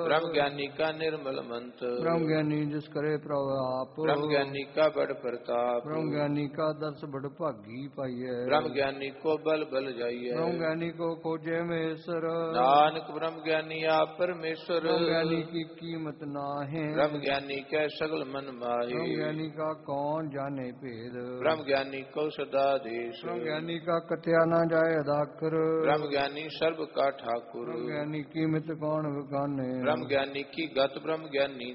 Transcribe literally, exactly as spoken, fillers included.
ब्रह्म ज्ञानी का निर्मल मंत्र, ब्रह्म ज्ञानी जिस करे प्रभ आप, ब्रह्म ज्ञानी का बड़ प्रताप, ब्रह्म ज्ञानी का दर्श बड़ भागी पाइए, ब्रह्म ज्ञानी को बल बल जाइए, ब्रह्म ज्ञानी को खोजे महेश्वर, नानक ब्रह्म ज्ञानी आप परमेश्वर, ब्रह्म ज्ञानी की कीमत ना है, ब्रह्म ज्ञानी के सगल मन माहे, ब्रह्म ज्ञानी का कौन जाने भेद, ब्रह्म ज्ञानी को सदा देश, ब्रह्म ज्ञानी का कथया ना जाए अदाकर, ब्रह्म ज्ञानी सर्व का ठाकुर, ब्रह्म ज्ञानी कीमत कौन बखाने, ब्रह्म ज्ञानी की गत ब्रह्म ज्ञानी